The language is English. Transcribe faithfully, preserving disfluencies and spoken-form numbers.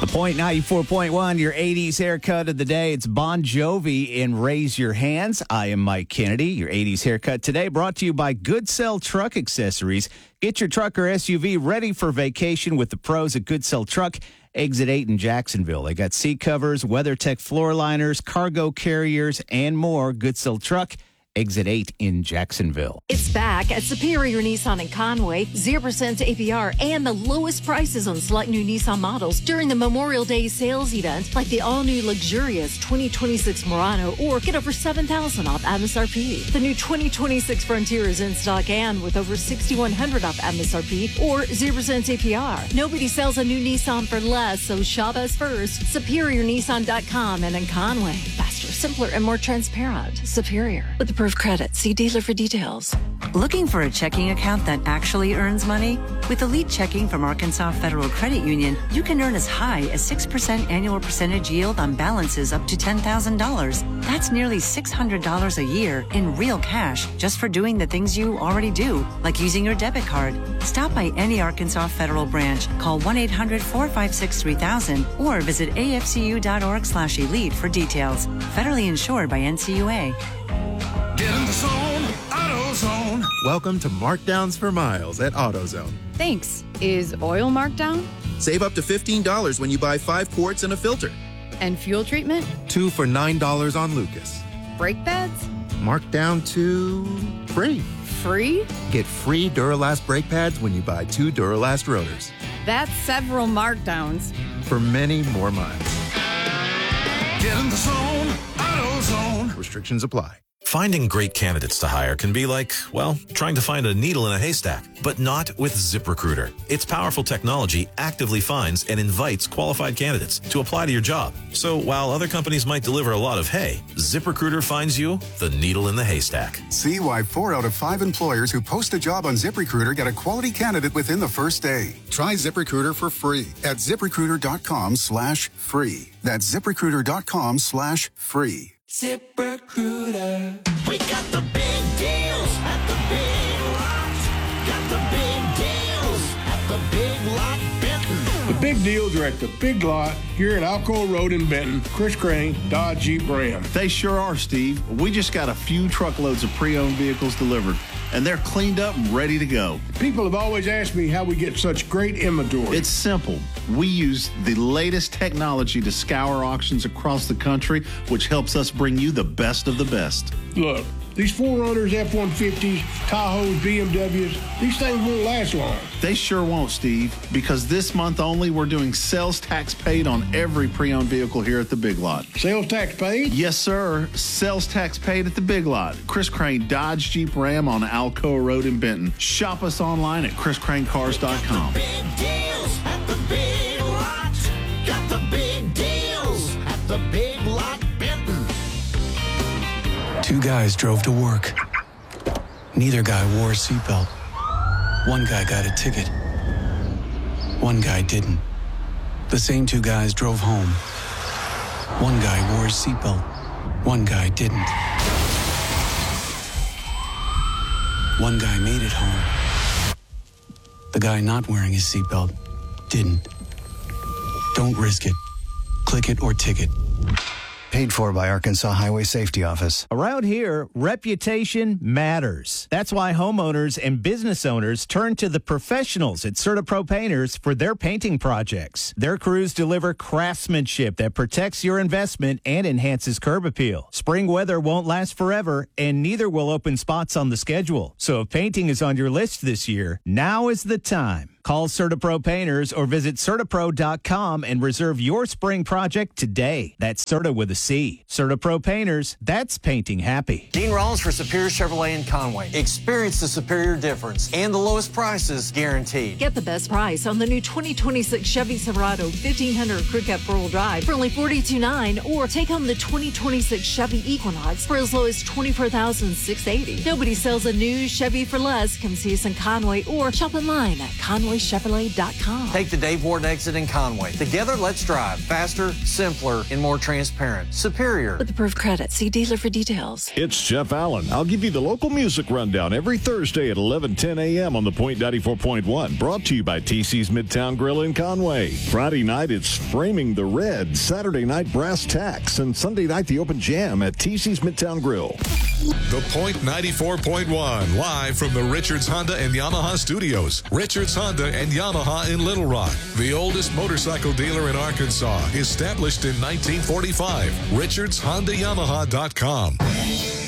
Point ninety-four point one, your eighties haircut of the day. It's Bon Jovi in Raise Your Hands. I am Mike Kennedy. Your eighties haircut today brought to you by Good Sell Truck Accessories. Get your truck or S U V ready for vacation with the pros at Good Sell Truck. Exit eight in Jacksonville. They got seat covers, WeatherTech floor liners, cargo carriers, and more. Good Sell Truck. Exit eight in Jacksonville. It's back at Superior Nissan in Conway. zero percent A P R and the lowest prices on select new Nissan models during the Memorial Day sales event, like the all-new luxurious twenty twenty-six Murano, or get over seven thousand dollars off M S R P. The new twenty twenty-six Frontier is in stock and with over six thousand one hundred dollars off M S R P or zero percent A P R. Nobody sells a new Nissan for less, so shop us first. Superior Nissan dot com and in Conway. Faster, simpler, and more transparent. Superior. With approved credit. See dealer for details. Looking for a checking account that actually earns money? With Elite Checking from Arkansas Federal Credit Union, you can earn as high as six percent annual percentage yield on balances up to ten thousand dollars. That's nearly six hundred dollars a year in real cash just for doing the things you already do, like using your debit card. Stop by any Arkansas Federal branch, call one eight hundred four five six three thousand, or visit A F C U dot org slash elite for details. Federally insured by N C U A. Get in the zone, AutoZone. Welcome to Markdowns for Miles at AutoZone. Thanks. Is oil marked down? Save up to fifteen dollars when you buy five quarts and a filter. And fuel treatment? Two for nine dollars on Lucas. Brake pads? Marked down to free. Free? Get free Duralast brake pads when you buy two Duralast rotors. That's several markdowns. For many more miles. Get in the zone, AutoZone. Restrictions apply. Finding great candidates to hire can be like, well, trying to find a needle in a haystack, but not with ZipRecruiter. Its powerful technology actively finds and invites qualified candidates to apply to your job. So while other companies might deliver a lot of hay, ZipRecruiter finds you the needle in the haystack. See why four out of five employers who post a job on ZipRecruiter get a quality candidate within the first day. Try ZipRecruiter for free at ZipRecruiter.com slash free. That's ZipRecruiter.com slash free. ZipRecruiter. We got the big deals at the Big Lot. Got the big deals at the Big Lot Benton. The big deals are at the Big Lot here at Alcoa Road in Benton. Chris Crane, Dodge Jeep Ram. They sure are, Steve. We just got a few truckloads of pre-owned vehicles delivered, and they're cleaned up and ready to go. People have always asked me how we get such great inventory. It's simple. We use the latest technology to scour auctions across the country, which helps us bring you the best of the best. Look, these four runners, F one fifties, Tahoes, B M Ws, these things won't last long. They sure won't, Steve, because this month only we're doing sales tax paid on every pre-owned vehicle here at the Big Lot. Sales tax paid? Yes, sir. Sales tax paid at the Big Lot. Chris Crane Dodge Jeep Ram on Alcoa Road in Benton. Shop us online at Chris Crane Cars dot com. Big deals at the Big Lot. Got the big deals at the Big Lot Benton. Two guys drove to work. Neither guy wore a seatbelt. One guy got a ticket. One guy didn't. The same two guys drove home. One guy wore his seatbelt. One guy didn't. One guy made it home. The guy not wearing his seatbelt didn't. Don't risk it. Click it or ticket. Paid for by Arkansas Highway Safety Office. Around here, reputation matters. That's why homeowners and business owners turn to the professionals at CertaPro Painters for their painting projects. Their crews deliver craftsmanship that protects your investment and enhances curb appeal. Spring weather won't last forever, and neither will open spots on the schedule. So if painting is on your list this year, now is the time. Call CertaPro Painters or visit CertaPro dot com and reserve your spring project today. That's Certa with a C. CertaPro Painters, that's painting happy. Dean Rollins for Superior Chevrolet in Conway. Experience the superior difference and the lowest prices guaranteed. Get the best price on the new twenty twenty-six Chevy Silverado fifteen hundred Crew Cab four-wheel drive for only forty-two thousand nine hundred dollars, or take home the twenty twenty-six Chevy Equinox for as low as twenty-four thousand six hundred eighty dollars. Nobody sells a new Chevy for less. Come see us in Conway or shop online at Conway. conway chevrolet dot com. Take the Dave Ward exit in Conway. Together, let's drive faster, simpler, and more transparent. Superior. With approved credit, see dealer for details. It's Jeff Allen. I'll give you the local music rundown every Thursday at eleven ten a.m. on the Point ninety-four point one. Brought to you by T C's Midtown Grill in Conway. Friday night, it's Framing the Red. Saturday night, Brass Tacks. And Sunday night, the Open Jam at T C's Midtown Grill. The Point ninety-four point one, live from the Richards Honda and Yamaha studios. Richards Honda and Yamaha in Little Rock, the oldest motorcycle dealer in Arkansas, established in nineteen forty-five. Richards Honda Yamaha dot com.